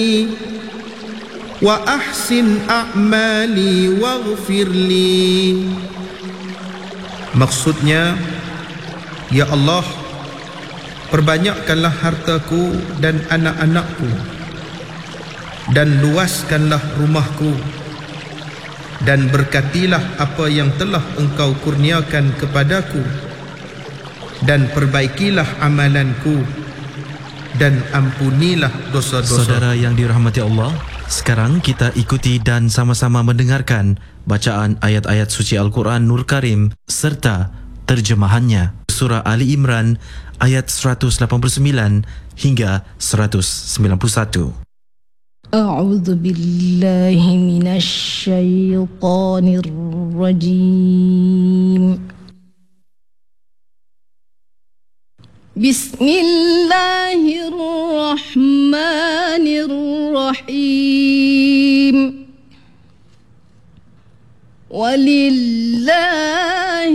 wa ahsin a'mali waghfir li. Maksudnya, ya Allah, perbanyakkanlah hartaku dan anak-anakku, dan luaskanlah rumahku, dan berkatilah apa yang telah Engkau kurniakan kepadaku, dan perbaikilah amalanku, dan ampunilah dosa-dosa. Saudara yang dirahmati Allah, sekarang kita ikuti dan sama-sama mendengarkan bacaan ayat-ayat suci Al-Quran Nur Karim serta terjemahannya. Surah Ali Imran ayat 189 hingga 191. A'udzu billahi minasy syaithanir rajim. Bismillahirrahmanirrahim. Walillahi